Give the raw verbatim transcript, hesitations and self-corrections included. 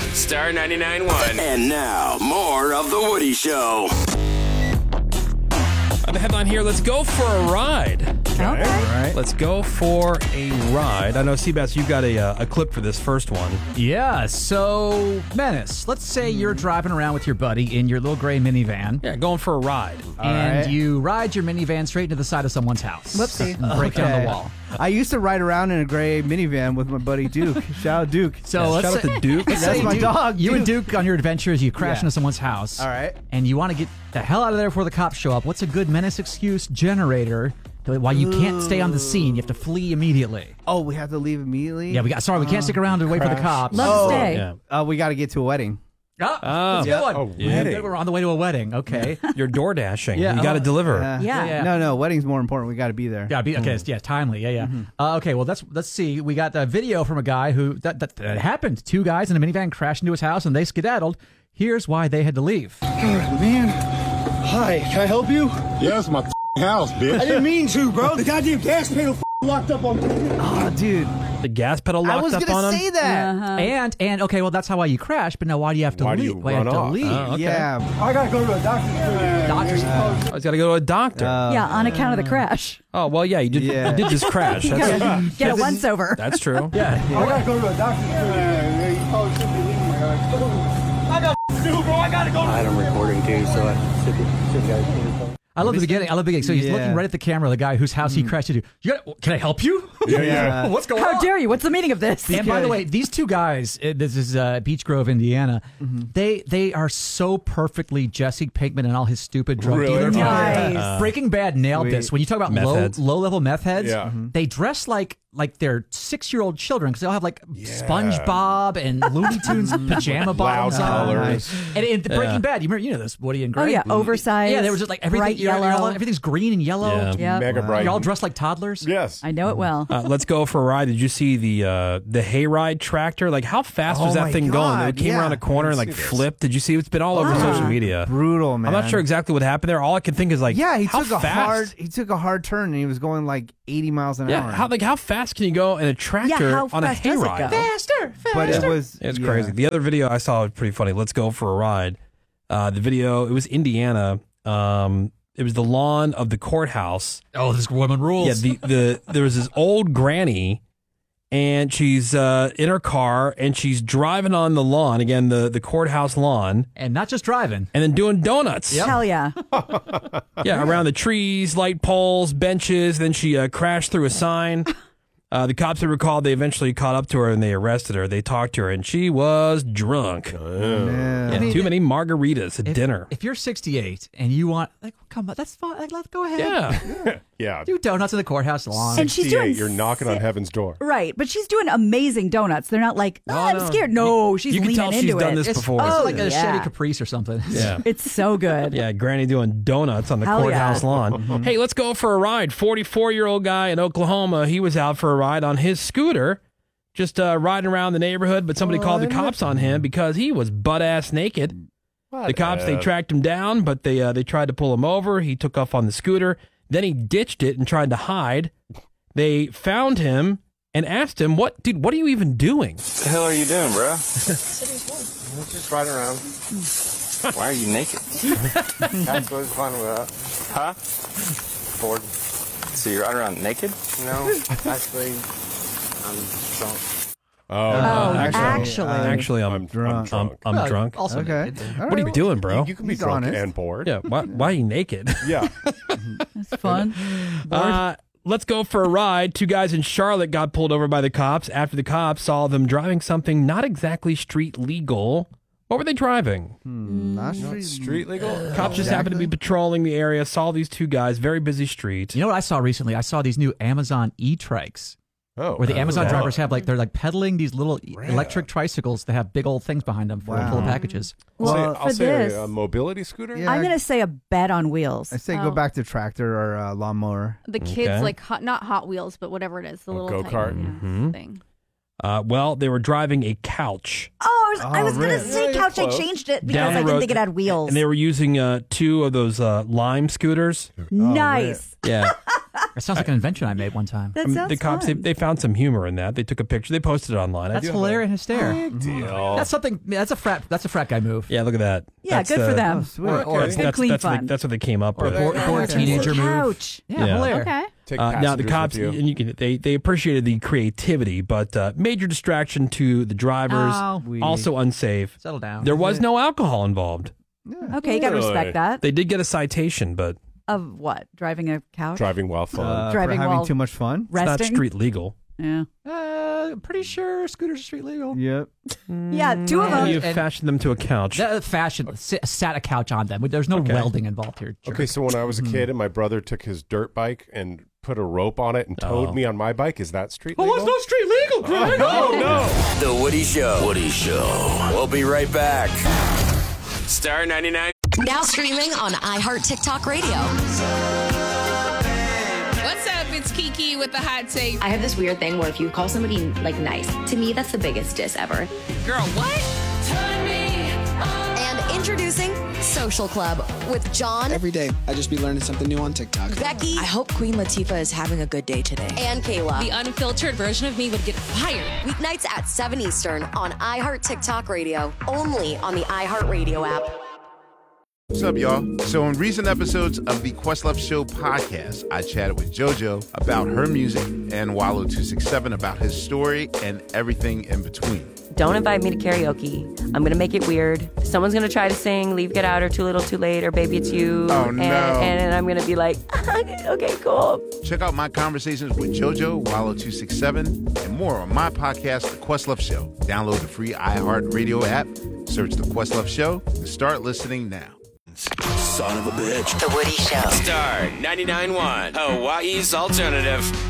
Star ninety-nine point one. And now, more of The Woody Show. Uh, the headline here, let's go for a ride. Okay. All right. Let's go for a ride. I know, Seabass, you've got a, uh, a clip for this first one. Yeah, so, Menace, let's say you're driving around with your buddy in your little gray minivan. Yeah, going for a ride. And right. you ride your minivan straight into the side of someone's house. Whoopsie. And break down Okay. the wall. I used to ride around in a gray minivan with my buddy Duke. Shout out Duke. So Yeah, let's shout out say, to Duke. let's That's say my Duke- dog, You and Duke. Duke on your adventures, you crash Yeah. into someone's house. All right. And you want to get the hell out of there before the cops show up. What's a good Menace excuse generator while you can't stay on the scene? You have to flee immediately. Oh, we have to leave immediately? Yeah, we got. Sorry, we can't stick around and wait for the cops. Love Oh. to stay. Yeah. Uh, we got to get to a wedding. Oh, Oh. that's a good one. A Yeah, wedding. we're on the way to a wedding. Okay. You're door dashing. Yeah, You got to uh, deliver. Uh, Yeah. Yeah. No, no, wedding's more important. We got to be there. Yeah, be, okay, it's- yeah, timely, yeah, yeah. Uh, okay, well, let's let's see. We got a video from a guy who that, that, that happened. Two guys in a minivan crashed into his house, and they skedaddled. Here's why they had to leave. Man, hi, can I help you? Yeah, it's my house, bitch. I didn't mean to, bro. The goddamn gas pedal locked up on me. Oh, dude. The gas pedal I locked was up going on to him? say that. Uh-huh. And and okay, well, that's how why you crashed. But now, why do you have to Why do leave? you why run you have off? to leave? Oh, okay. Yeah. I gotta go to a doctor's. Doctors. I was got to go to a doctor. Uh, Yeah, on account of the crash. oh, well, yeah, you did, Yeah. you did just crash. That's, Get a once over. that's true. Yeah. I gotta go to a doctor's. Yeah, you probably should be leaving my house. I got to do, bro. I gotta go. I had him recording too, so I should be, should be I love the beginning. I love the beginning. So he's Yeah. looking right at the camera, the guy whose house he crashed into. You got, can I help you? Yeah, yeah. What's going How on? dare you? What's the meaning of this? And by the way, these two guys, uh, this is uh, Beech Grove, Indiana. They they are so perfectly Jesse Pinkman and all his stupid drug Really? dealer. Nice. Uh, Breaking Bad nailed Sweet. this. When you talk about Meth low heads. low level meth heads, Yeah. Mhm. they dress like like they're six year old children because they all have like SpongeBob and Looney Tunes pajama Loud bottoms on. colors. And in Breaking Yeah. Bad, you remember you know this Woody and Oh, Greg. yeah, oversized. Yeah, they were just like everything bright you're- you're yellow. all- everything's green and yellow. Yeah. Yep. Mega bright. You're all dressed like toddlers. Yes. I know it well. Uh, let's go for a ride. Did you see the uh, the hayride tractor? Like, how fast was Oh that my thing going? God, It came yeah. around a corner and like see this. flipped. Did you see? It's been all over Wow. social media. Brutal, man. I'm not sure exactly what happened there. All I can think is like, Yeah, he how took a fast? hard he took a hard turn and he was going like eighty miles an Yeah, hour. how like how fast can you go in a tractor how on a fast does it hayride? go? Faster, faster. but it was It's yeah. crazy. The other video I saw was pretty funny. Let's go for a ride. Uh, the video, it was Indiana. Um, it was the lawn of the courthouse. Oh, this woman rules. Yeah, the, the there was this old granny, and she's uh, in her car, and she's driving on the lawn, again, the, the courthouse lawn, and not just driving. and then doing donuts. Hell yeah. Yeah, around the trees, light poles, benches. Then she uh, crashed through a sign. Uh, the cops had recalled they eventually caught up to her and they arrested her. They talked to her, and she was drunk. Yeah. Yeah, mean, too many margaritas at If, dinner. if you're sixty-eight and you want, like, come on, that's fine. Like, let's go ahead. Yeah. Yeah. Do donuts in the courthouse lawn. And she's doing sixty-eight, you're knocking on si- heaven's door. Right, but she's doing amazing donuts. They're not like, oh, I'm no. scared. No, she's You can leaning tell into she's it. done this it's, before. It's Oh, like a yeah. Chevy Caprice or something. Yeah. It's so good. Yeah, Granny doing donuts on the Hell courthouse yeah. lawn. Hey, let's go for a ride. forty-four-year-old guy in Oklahoma, he was out for a ride on his scooter, just uh, riding around the neighborhood, but somebody called the cops on him because he was butt-ass naked. The cops, they tracked him down, but they uh, they tried to pull him over. He took off on the scooter. Then he ditched it and tried to hide. They found him and asked him, "What, dude, what are you even doing?" What the hell are you doing, bro? Just riding around. Why are you naked? That's what's fun with that. Huh? Bored. So you're riding around naked? No, actually, I'm drunk. Oh, Oh, actually- actually. Actually, I'm, I'm drunk. drunk. I'm, I'm Well, drunk. Also Okay. naked. All What are you right. doing, bro? You can be He's drunk honest. and bored. Yeah, why, why are you naked? Yeah. It's fun. Uh, let's go for a ride. Two guys in Charlotte got pulled over by the cops after the cops saw them driving something not exactly street legal. What were they driving? Hmm, not street, Street legal? Cops just happened to be patrolling the area, saw these two guys, very busy street. You know what I saw recently? I saw these new Amazon e-trikes. Oh. Where the Amazon yeah. drivers have like they're like pedaling these little e- electric tricycles that have big old things behind them for Wow. full of packages. Well, Say- for I'll say this, a, a mobility scooter? Yeah. I'm going to say a bed on wheels. I say Oh. go back to tractor or uh, lawnmower. The kids Okay. like hot, not Hot Wheels, but whatever it is, the A little go-kart? type, yeah, Mhm. thing. Uh, well, they were driving a couch Oh, I was, I Oh, was going to Rick. say Yeah, you're couch. I close. changed it because down I the didn't road, think it had wheels. and they were using uh, two of those uh, Lime scooters. nice. Yeah. That sounds like an invention I made one time. That Um, sounds the cops, they, fun. they found some humor in that. They took a picture. They posted it online. I That's do have a- hilarious and hysterical. Deal. That's something. That's a frat. That's a frat guy move. Yeah, look at that. Yeah, That's good the- for them. Oh, sweet. Or, or That's, Good, that's, clean that's, what they, fun. that's what they came up or, with. or, or a teenager move. Couch. Yeah, Yeah. hilarious. Okay. Take Uh, now the passengers cops, with you. and you can, they they appreciated the creativity, but uh, major distraction to the drivers. Oh, we- also unsafe. Settle down. There was no alcohol involved. Okay, you got to Really? respect that. They did get a citation, but Of what? Driving a couch? Driving while fun. Uh, Driving for having while- too much fun. it's not Resting? street legal. Yeah. Uh, pretty sure scooters are street legal. Yep. Yeah, two of How them. do you and- fashion them to a couch? That fashion sit, sat a couch on them. There's no Okay. welding involved here. jerk. Okay, so when I was a kid and my brother took his dirt bike and put a rope on it and towed Oh. me on my bike, is that street legal? Oh, it's not street legal, Greg. Oh, no. The Woody Show. Woody Show. We'll be right back. Star ninety-nine. Now streaming on iHeart TikTok Radio. What's up? It's Kiki with the hot take. I have this weird thing where if you call somebody like nice, to me that's the biggest diss ever. Girl, what? And introducing Social Club with John, Every day, I just be learning something new on TikTok. Becky, I hope Queen Latifah is having a good day today. and Kayla. The unfiltered version of me would get fired. Weeknights at seven Eastern on iHeart TikTok Radio. Only on the iHeart Radio app. What's up, y'all? So in recent episodes of the Questlove Show podcast, I chatted with JoJo about her music and Wallow two six seven about his story and everything in between. Don't invite me to karaoke. I'm going to make it weird. Someone's going to try to sing Leave, Get Out, or Too Little, Too Late, or Baby It's You. Oh, and, no. And I'm going to be like, okay, cool. Check out my conversations with JoJo, Wallow two six seven, and more on my podcast, The Questlove Show. Download the free iHeart Radio app, search The Questlove Show, and start listening now. Son of a bitch. The Woody Show. Star ninety-nine point one. Hawaii's alternative.